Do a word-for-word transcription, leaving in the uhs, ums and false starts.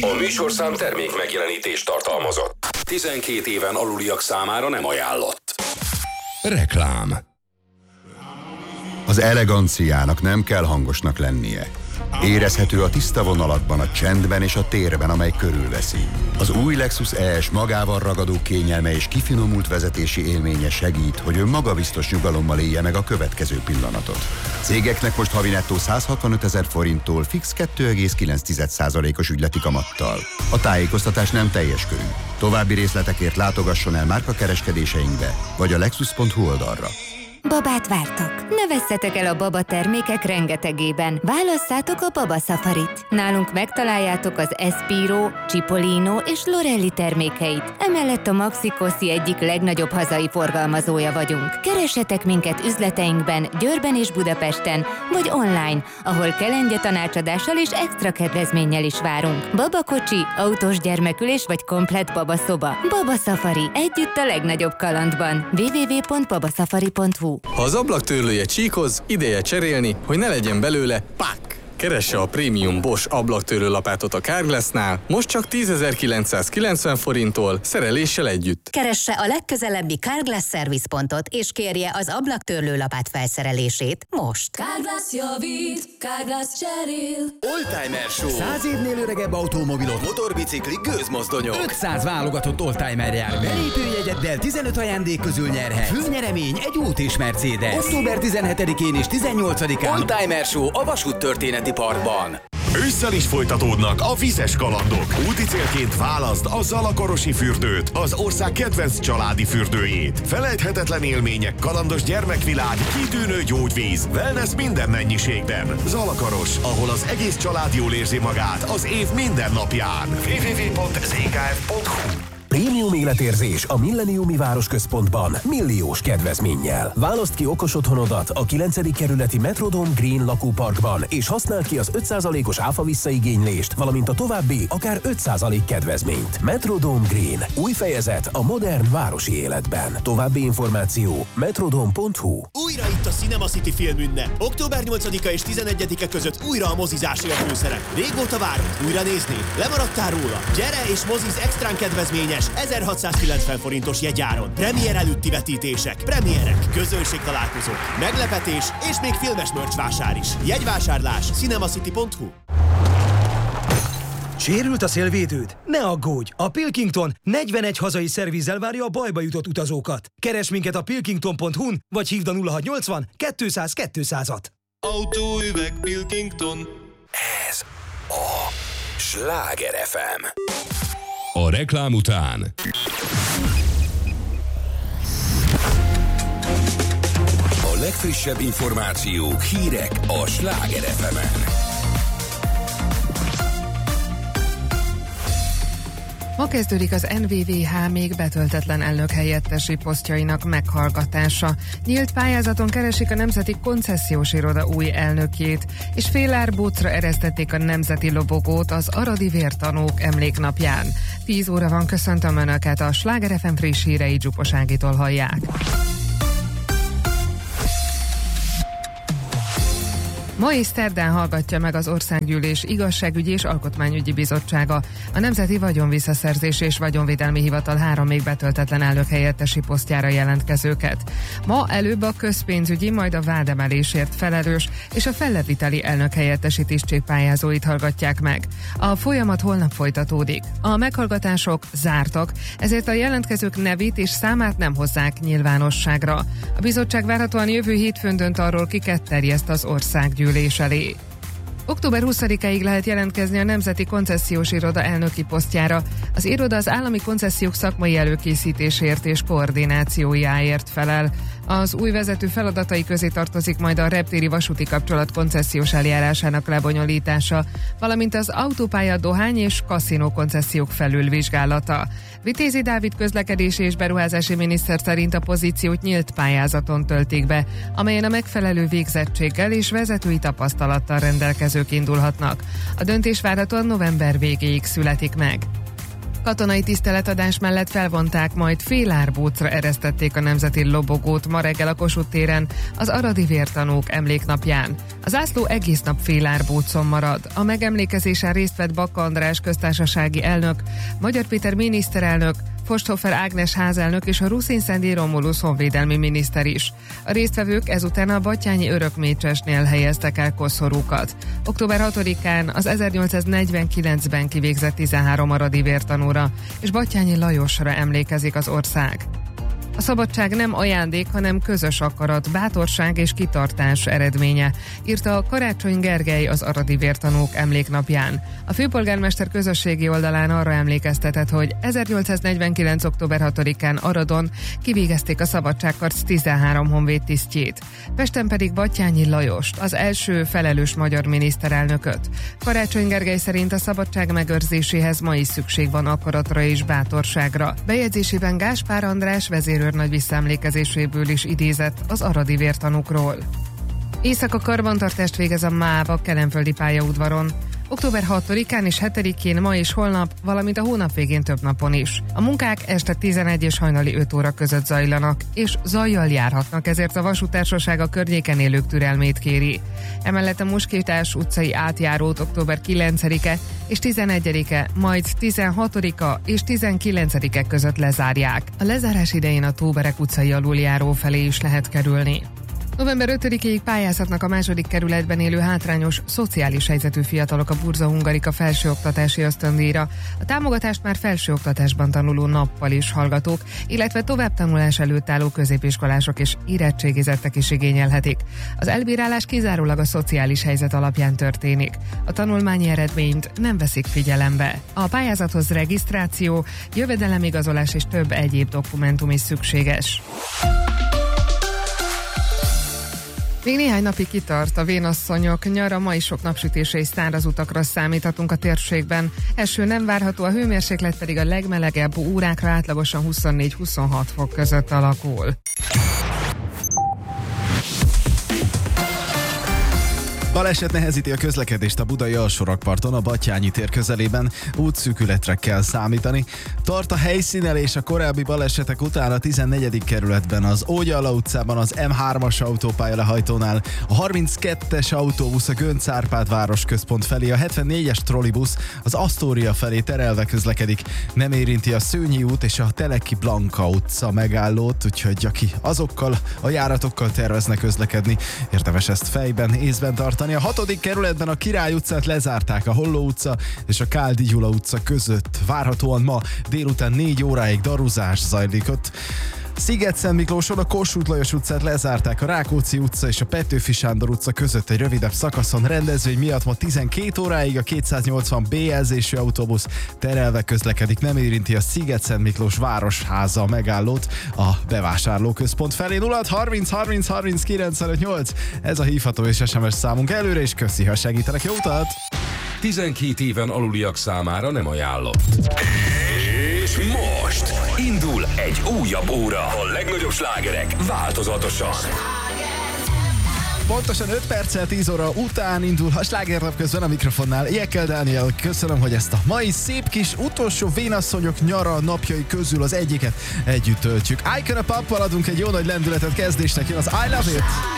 A műsorszám termék megjelenítést tartalmazott. tizenkét éven aluliak számára nem ajánlott. Reklám. Az eleganciának nem kell hangosnak lennie. Érezhető a tiszta vonalakban, a csendben és a térben, amely körülveszi. Az új Lexus E S magával ragadó kényelme és kifinomult vezetési élménye segít, hogy ön magabiztos nyugalommal élje meg a következő pillanatot. Cégeknek most havi nettó száz hatvanöt ezer forinttól fix kettő egész kilenc százalékos ügyleti kamattal. A tájékoztatás nem teljes körű. További részletekért látogasson el márkakereskedéseinkbe, vagy a lexus pont hu oldalra. Babát vártok? Ne vesszetek el a Baba termékek rengetegében. Válasszátok a Baba Safarit. Nálunk megtaláljátok az Espiro, Cipollino és Lorelli termékeit. Emellett a Maxi Cosi egyik legnagyobb hazai forgalmazója vagyunk. Keressetek minket üzleteinkben, Győrben és Budapesten, vagy online, ahol kelengye tanácsadással és extra kedvezménnyel is várunk. Baba kocsi, autós gyermekülés vagy komplett baba szoba. Baba Safari. Együtt a legnagyobb kalandban. double-u double-u double-u pont baba safari pont hu. Ha az ablaktörlője csíkoz, ideje cserélni, hogy ne legyen belőle pák! Keresse a prémium Bosch ablaktörlő lapátot a Carglassnál, most csak tízezer-kilencszázkilencven forinttól, szereléssel együtt. Keresse a legközelebbi Carglass Service pontot, és kérje az ablaktörlő lapát felszerelését most. Carglass javít, Carglass cserél. Oldtimer Show. Száz évnél öregebb automobilok, motorbiciklik, gőzmozdonyok. ötszáz válogatott oldtimer jár. Belépőjegyeddel tizenöt ajándék közül nyerhet. Főnyeremény egy út és Mercedes. október tizenhetedikén és tizennyolcadikán Oldtimer Show a Vasút Történeti Parkban. Ősszel is folytatódnak a vizes kalandok. Úti célként válaszd a Zalakarosi fürdőt, az ország kedvenc családi fürdőjét. Felejthetetlen élmények, kalandos gyermekvilág, kitűnő gyógyvíz, wellness minden mennyiségben. Zalakaros, ahol az egész család jól érzi magát az év minden napján. double-u double-u double-u pont zé ká ef pont hu. Prémium életérzés a Milleniumi Városközpontban milliós kedvezménnyel. Válaszd ki okos otthonodat a kilencedik kerületi Metrodome Green lakóparkban, és használd ki az öt százalékos áfa visszaigénylést, valamint a további akár öt százalék kedvezményt. Metrodome Green. Új fejezet a modern városi életben. További információ metrodome pont hu. Újra itt a Cinema City filmünnep. október nyolcadika és tizenegyedike között újra a mozizási a főszerep. Régóta várod újra nézni? Lemaradtál róla? Gyere és moziz extrán kedvezményes ezerhatszázkilencven forintos jegyáron. Premier előtti vetítések, premierek, közönségtalálkozók, meglepetés és még filmes merch vásár is. Jegyvásárlás cinemacity pont hu. Sérült a szélvédőd? Ne aggódj! A Pilkington negyvenegy hazai szervízzel várja a bajba jutott utazókat. Keresd minket a pilkington pont hu-n, vagy hívd a nulla hatszáznyolcvan kétszáz kétszázat. Autóüveg Pilkington. Ez a Sláger ef em. A reklám után a legfrissebb információk, hírek a Sláger ef emen. Ma kezdődik az en vé vé há még betöltetlen elnökhelyettesi posztjainak meghallgatása. Nyílt pályázaton keresik a Nemzeti Koncesziós Iroda új elnökét, és félárbócra eresztették a nemzeti lobogót az aradi vértanúk emléknapján. tíz óra van, köszöntöm Önöket, a Sláger ef em friss hírei Dzsupos Ágitól hallják. Ma és szerdán hallgatja meg az Országgyűlés Igazságügyi és Alkotmányügyi Bizottsága a Nemzeti Vagyonvisszaszerzési és Vagyonvédelmi Hivatal három még betöltetlen elnökhelyettesi posztjára jelentkezőket. Ma előbb a közpénzügyi, majd a vádemelésért felelős és a felleviteli elnökhelyettesi tisztségpályázóit hallgatják meg. A folyamat holnap folytatódik. A meghallgatások zártak, ezért a jelentkezők nevét és számát nem hozzák nyilvánosságra. A bizottság várhatóan jövő hétfőn dönt arról, kiket terjeszt az Országgyűlés elé. október huszadikáig lehet jelentkezni a Nemzeti Koncesziós Iroda elnöki posztjára. Az iroda az állami koncesziók szakmai előkészítésért és koordinációjáért felel. Az új vezető feladatai közé tartozik majd a reptéri vasúti kapcsolat koncesziós eljárásának lebonyolítása, valamint az autópálya, dohány és kaszinó koncesziók felülvizsgálata. Vitézi Dávid közlekedési és beruházási miniszter szerint a pozíciót nyílt pályázaton töltik be, amelyen a megfelelő végzettséggel és vezetői tapasztalattal rendelkezők indulhatnak. A döntés várhatóan november végéig születik meg. Katonai tiszteletadás mellett felvonták, majd félárbócra eresztették a nemzeti lobogót ma reggel a Kossuth téren az aradi vértanúk emléknapján. A zászló egész nap félárbócon marad. A megemlékezésen részt vett Bakka András köztársasági elnök, Magyar Péter miniszterelnök, Forsthofer Ágnes házelnök és a Ruszin-Szendi Romulus honvédelmi miniszter is. A résztvevők ezután a batthyányi örökmécsesnél helyeztek el koszorúkat. október hatodikán az ezernyolcszáznegyvenkilencben kivégzett tizenhárom aradi vértanúra és Batthyányi Lajosra emlékezik az ország. A szabadság nem ajándék, hanem közös akarat, bátorság és kitartás eredménye, írta Karácsony Gergely az aradi vértanúk emléknapján. A főpolgármester közösségi oldalán arra emlékeztetett, hogy ezernyolcszáznegyvenkilenc. október hatodikán Aradon kivégezték a szabadságharc tizenhárom honvéd tisztjét. Pesten pedig Batthyányi Lajost, az első felelős magyar miniszterelnököt. Karácsony Gergely szerint a szabadság megőrzéséhez ma is szükség van akaratra és bátorságra. Bejegyzésében Gáspár András vezérőrnagy visszaemlékezéséből is idézett az aradi vértanúkról. Éjszaka karbantartást végez a MÁV a Kelenföldi pályaudvaron. október hatodikán és hetedikén ma és holnap, valamint a hónap végén több napon is. A munkák este tizenegy és hajnali öt óra között zajlanak, és zajjal járhatnak, ezért a vasútársaság a környéken élők türelmét kéri. Emellett a Muskétás utcai átjárót október kilencedike és tizenegyedike, majd tizenhatodika és tizenkilencedike között lezárják. A lezárás idején a Tóberek utcai aluljáró felé is lehet kerülni. november ötödikéig pályázhatnak a második kerületben élő hátrányos, szociális helyzetű fiatalok a Burza Hungarika felsőoktatási ösztöndíjra. A támogatást már felsőoktatásban tanuló nappal is hallgatók, illetve továbbtanulás előtt álló középiskolások és érettségizettek is igényelhetik. Az elbírálás kizárólag a szociális helyzet alapján történik. A tanulmányi eredményt nem veszik figyelembe. A pályázathoz regisztráció, jövedelemigazolás és több egyéb dokumentum is szükséges. Még néhány napig kitart a vénasszonyok nyara, ma is sok napsütésre és száraz utakra számíthatunk a térségben. Eső nem várható, a hőmérséklet pedig a legmelegebb órákra átlagosan huszonnégy-huszonhat fok között alakul. Baleset nehezíti a közlekedést a budai alsórakparton, a Batthyányi tér közelében, útszűkületre kell számítani. Tart a helyszínelés a korábbi balesetek után a tizennegyedik kerületben, az Ógyalla utcában, az em hármas autópálya lehajtónál, a harminckettes autóbusz a Göncz Árpád városközpont felé, a hetvennégyes trollibusz az Asztória felé terelve közlekedik. Nem érinti a Szőnyi út és a Teleki Blanka utca megállót, úgyhogy aki azokkal a járatokkal tervezne közlekedni, érdemes ezt fejben, észben tartani. A hatodik kerületben a Király utcát lezárták, a Holló utca és a Káldi Gyula utca között. Várhatóan ma délután négy óráig daruzás zajlik ott. Sziget-Szent Miklóson a Kossuth Lajos utcát lezárták, a Rákóczi utca és a Petőfi Sándor utca között egy rövidebb szakaszon rendezvény miatt ma tizenkét óráig a kétszáznyolcvan bé jelzésű autóbusz terelve közlekedik, nem érinti a Sziget-Szent Miklós városháza megállót a bevásárlóközpont felé. Nulla harminc harminc harminc kilencvenöt nyolc, ez a hívható és es em es számunk előre, és köszi, ha segítenek. Jó utat! tizenkét éven aluliak számára nem ajánlott. És most indul egy újabb óra. A legnagyobb slágerek változatosan. Pontosan öt perccel tíz óra után indul a Slágernap, közben a mikrofonnál Jekel Dániel. Köszönöm, hogy ezt a mai szép kis utolsó vénasszonyok nyara napjai közül az egyiket együtt töltjük. Icon a Pappal adunk egy jó nagy lendületet, kezdésnek jön az I Love It.